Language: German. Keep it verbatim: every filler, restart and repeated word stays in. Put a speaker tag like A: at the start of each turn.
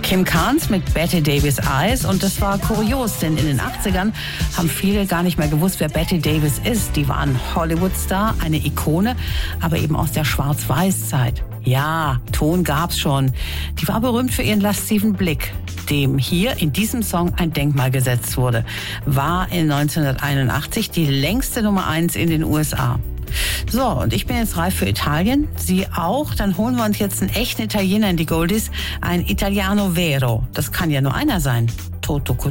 A: Kim Carnes mit Bette Davis Eyes. Und das war kurios, denn in den achtzigern haben viele gar nicht mehr gewusst, wer Bette Davis ist. Die war ein Hollywood-Star, eine Ikone, aber eben aus der Schwarz-Weiß-Zeit. Ja, Ton gab's schon. Die war berühmt für ihren lasziven Blick, dem hier in diesem Song ein Denkmal gesetzt wurde. War in neunzehnhunderteinundachtzig die längste Nummer eins in den U S A. So, und ich bin jetzt reif für Italien. Sie auch? Dann holen wir uns jetzt einen echten Italiener in die Goldies. Ein Italiano Vero. Das kann ja nur einer sein. Toto